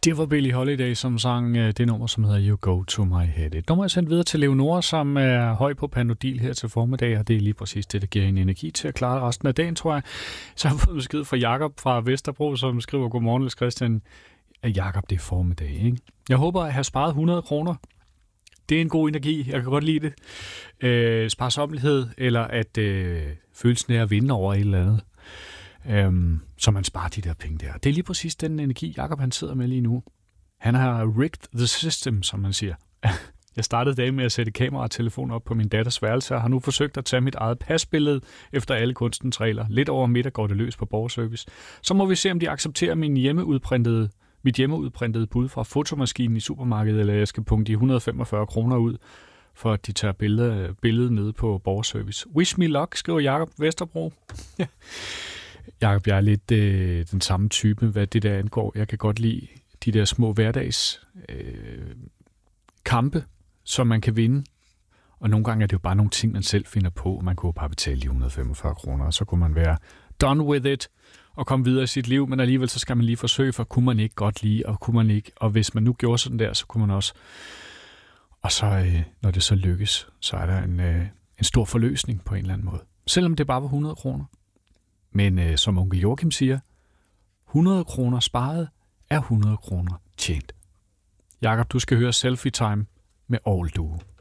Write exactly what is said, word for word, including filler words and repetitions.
Det var Billie Holiday, som sang uh, det nummer, som hedder You Go To My Head. Et nummer er sendt videre til Leonora, som er høj på Panodil her til formiddag, og det er lige præcis det, der giver en energi til at klare resten af dagen, tror jeg. Så har jeg fået besked fra Jakob fra Vesterbro, som skriver, godmorgen, Niels Christian. Jakob, det er formiddag, ikke? Jeg håber at have sparet hundrede kroner. Det er en god energi, jeg kan godt lide det. Øh, sparsommelighed, eller at øh, følelsen af at vinde over et eller andet. Øhm, så man sparer de der penge der. Det er lige præcis den energi, Jakob han sidder med lige nu. Han har rigged the system, som man siger. Jeg startede dagen med at sætte kamera og telefon op på min datters værelse, og har nu forsøgt at tage mit eget pasbillede efter alle kunstens regler. Lidt over middag går det løs på borgerservice. Så må vi se, om de accepterer min hjemmeudprintede, mit hjemmeudprintede bud fra fotomaskinen i supermarkedet, eller jeg skal punkte de et hundrede og femogfyrre kroner ud, for at de tager billeder, billedet nede på borgerservice. Wish me luck, skriver Jakob Vesterbro. Jakob, jeg er lidt øh, den samme type, hvad det der angår. Jeg kan godt lide de der små hverdags øh, kampe, som man kan vinde. Og nogle gange er det jo bare nogle ting, man selv finder på. Man kunne jo bare betale de et hundrede og femogfyrre kroner, og så kunne man være done with it og komme videre i sit liv. Men alligevel så skal man lige forsøge, for kunne man ikke godt lide, og kunne man ikke. Og hvis man nu gjorde sådan der, så kunne man også. Og så, øh, når det så lykkes, så er der en, øh, en stor forløsning på en eller anden måde. Selvom det bare var hundrede kroner. Men øh, som onkel Joachim siger, hundrede kroner sparet er hundrede kroner tjent. Jakob, du skal høre Selfie Time med All Duo.